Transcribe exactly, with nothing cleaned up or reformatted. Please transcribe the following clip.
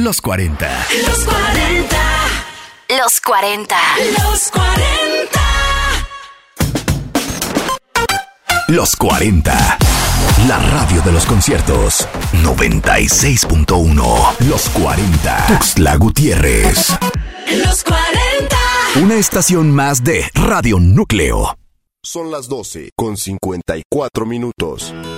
Los cuarenta. Los cuarenta. Los cuarenta. Los cuarenta. Los cuarenta. La radio de los conciertos. noventa y seis punto uno. Los cuarenta. Tuxtla Gutiérrez. Los cuarenta. Una estación más de Radio Núcleo. Son las doce con cincuenta y cuatro minutos.